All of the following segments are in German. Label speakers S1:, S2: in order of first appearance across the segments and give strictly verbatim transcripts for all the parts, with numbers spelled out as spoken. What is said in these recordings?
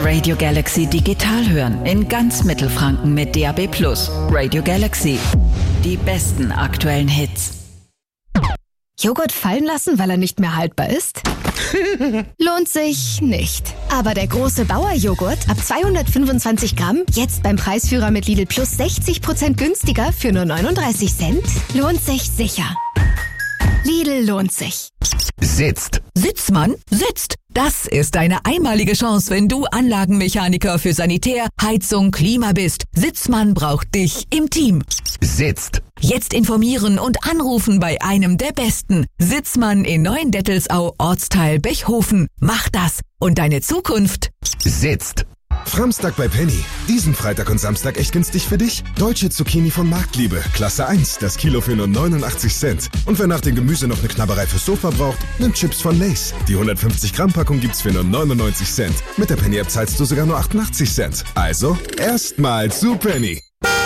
S1: Radio Galaxy digital hören in ganz Mittelfranken mit D A B plus. Radio Galaxy. Die besten aktuellen Hits.
S2: Joghurt fallen lassen, weil er nicht mehr haltbar ist? Lohnt sich nicht. Aber der große Bauer-Joghurt ab zweihundertfünfundzwanzig Gramm, jetzt beim Preisführer mit Lidl Plus sechzig Prozent günstiger für nur neununddreißig Cent, lohnt sich sicher. Lidl lohnt sich.
S3: Sitzt.
S4: Sitzmann sitzt. Das ist deine einmalige Chance, wenn du Anlagenmechaniker für Sanitär, Heizung, Klima bist. Sitzmann braucht dich im Team.
S3: Sitzt.
S4: Jetzt informieren und anrufen bei einem der Besten. Sitzmann in Neuendettelsau, Ortsteil Bechhofen. Mach das und deine Zukunft
S3: sitzt.
S5: Framstag bei Penny. Diesen Freitag und Samstag echt günstig für dich. Deutsche Zucchini von Marktliebe. Klasse eins. Das Kilo für nur neunundachtzig Cent. Und wer nach dem Gemüse noch eine Knabberei fürs Sofa braucht, nimmt Chips von Lay's. Die hundertfünfzig Gramm Packung gibt's für nur neunundneunzig Cent. Mit der Penny-App zahlst du sogar nur achtundachtzig Cent. Also, erstmal zu Penny.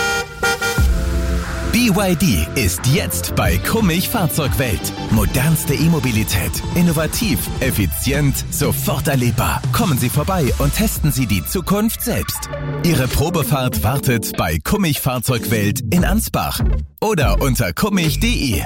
S3: B Y D ist jetzt bei Kummich Fahrzeugwelt. Modernste E-Mobilität. Innovativ, effizient, sofort erlebbar. Kommen Sie vorbei und testen Sie die Zukunft selbst. Ihre Probefahrt wartet bei Kummich Fahrzeugwelt in Ansbach. Oder unter kummich punkt de.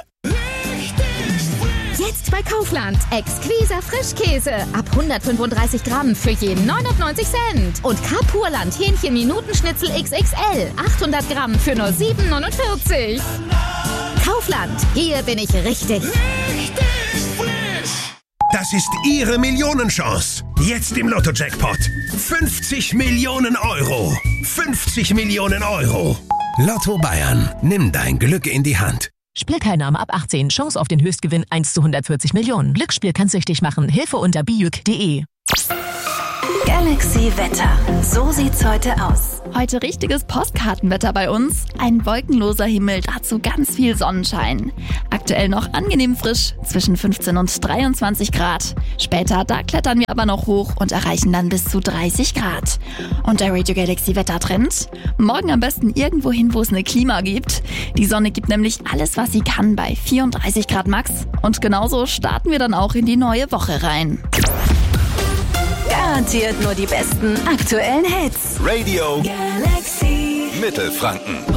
S6: Jetzt bei Kaufland. Exquiser Frischkäse. Ab hundertfünfunddreißig Gramm für jeden neunundneunzig Cent. Und Carpurland Hähnchen Minutenschnitzel X X L. achthundert Gramm für nur sieben neunundvierzig. Kaufland. Hier bin ich richtig.
S7: Richtig frisch. Das ist Ihre Millionenchance. Jetzt im Lotto-Jackpot. fünfzig Millionen Euro. fünfzig Millionen Euro. Lotto Bayern. Nimm dein Glück in die Hand.
S8: Spielteilnahme ab achtzehn. Chance auf den Höchstgewinn eins zu hundertvierzig Millionen. Glücksspiel kann süchtig machen. Hilfe unter bijuk punkt de.
S1: Galaxy Wetter. So sieht's heute aus.
S9: Heute richtiges Postkartenwetter bei uns. Ein wolkenloser Himmel, dazu ganz viel Sonnenschein. Aktuell noch angenehm frisch, zwischen fünfzehn und dreiundzwanzig Grad. Später, da klettern wir aber noch hoch und erreichen dann bis zu dreißig Grad. Und der Radio Galaxy Wettertrend? Morgen am besten irgendwo hin, wo es eine Klima gibt. Die Sonne gibt nämlich alles, was sie kann, bei vierunddreißig Grad max. Und genauso starten wir dann auch in die neue Woche rein.
S1: Garantiert nur die besten aktuellen Hits.
S3: Radio
S1: Galaxy.
S3: Mittelfranken.